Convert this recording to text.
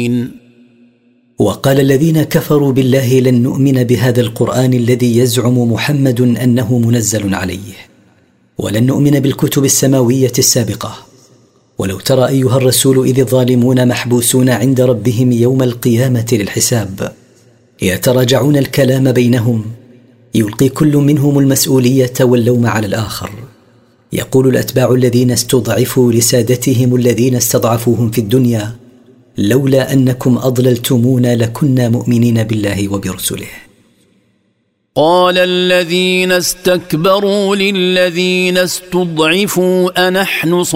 وقال الذين كفروا بالله لن نؤمن بهذا القرآن الذي يزعم محمد أنه منزل عليه، ولن نؤمن بالكتب السماوية السابقة. ولو ترى أيها الرسول إذ الظالمون محبوسون عند ربهم يوم القيامة للحساب، يتراجعون الكلام بينهم، يلقي كل منهم المسؤولية واللوم على الآخر. يقول الأتباع الذين استضعفوا لسادتهم الذين استضعفوهم في الدنيا: لولا أنكم أضللتمونا لكنا مؤمنين بالله وبرسله. قال الذين استكبروا للذين استضعفوا أنحن